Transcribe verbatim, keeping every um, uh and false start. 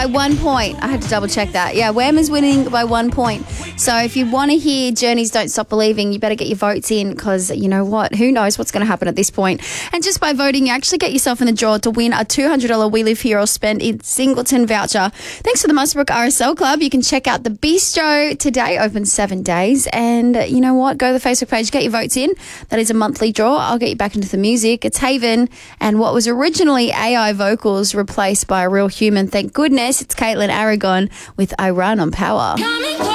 by one point. I had to double check that. Yeah, Wham is winning by one point. So if you want to hear Journey's Don't Stop Believing, you better get your votes in because you know what? Who knows what's going to happen at this point. And just by voting, you actually get yourself in the draw to win a two hundred dollars We Live Here or Spend in Singleton voucher. Thanks to the Muswellbrook R S L Club. You can check out the Bistro today, open seven days. And uh, you know what? Go to the Facebook page, get your votes in. That is a monthly draw. I'll get you back into the music. It's Haven and what was originally A I vocals replaced by a real human. Thank goodness it's Caitlin Aragon with I Run on Power.